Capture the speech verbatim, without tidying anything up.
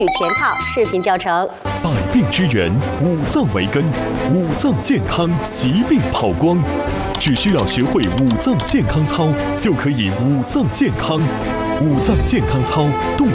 与全套视频教程。 百病之源，五脏为根，五脏健康，疾病跑光。只需要学会五脏健康操，就可以五脏健康。五脏健康操，动